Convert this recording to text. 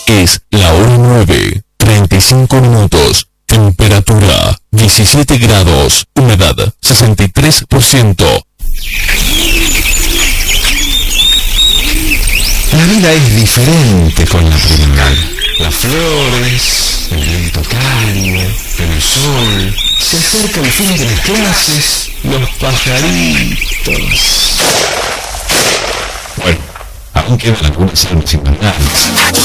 Es la hora 9:35. Temperatura 17 grados. Humedad 63%. La vida es diferente con la primavera. Las flores, el viento cálido, el sol, se acerca el fin de las clases, los pajaritos. Bueno, aún quedan algunas selvas invernales.